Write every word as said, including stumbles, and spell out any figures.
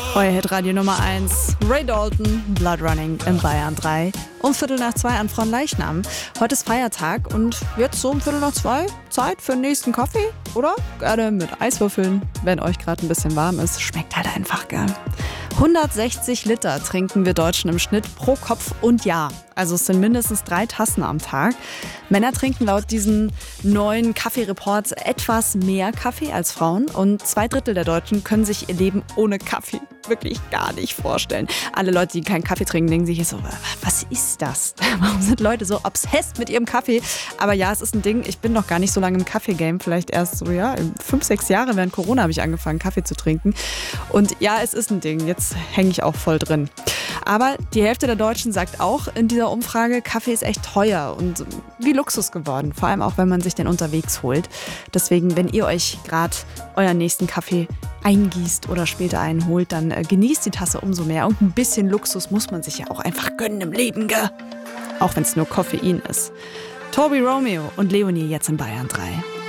Euer Hitradio Nummer eins, Ray Dalton, Blood Running in Bayern drei. Um Viertel nach zwei an Fronleichnam. Heute ist Feiertag und jetzt so um Viertel nach zwei Zeit für den nächsten Kaffee, oder? Gerne mit Eiswürfeln, wenn euch gerade ein bisschen warm ist. Schmeckt halt einfach gern. hundertsechzig Liter trinken wir Deutschen im Schnitt pro Kopf und Jahr. Also es sind mindestens drei Tassen am Tag. Männer trinken laut diesen neuen Kaffee-Reports etwas mehr Kaffee als Frauen. Und zwei Drittel der Deutschen können sich ihr Leben ohne Kaffee wirklich gar nicht vorstellen. Alle Leute, die keinen Kaffee trinken, denken sich jetzt so, was ist das? Warum sind Leute so obsessed mit ihrem Kaffee? Aber ja, es ist ein Ding. Ich bin noch gar nicht so lange im Kaffee-Game. Vielleicht erst so, ja, fünf, sechs Jahre während Corona habe ich angefangen, Kaffee zu trinken. Und ja, es ist ein Ding. Jetzt hänge ich auch voll drin. Aber die Hälfte der Deutschen sagt auch in dieser Umfrage, Kaffee ist echt teuer und wie Luxus geworden. Vor allem auch, wenn man sich den unterwegs holt. Deswegen, wenn ihr euch gerade euren nächsten Kaffee eingießt oder später einen holt, dann äh, genießt die Tasse umso mehr. Und ein bisschen Luxus muss man sich ja auch einfach gönnen im Leben, gell? Auch wenn es nur Koffein ist. Toby Romeo und Leonie jetzt in Bayern drei.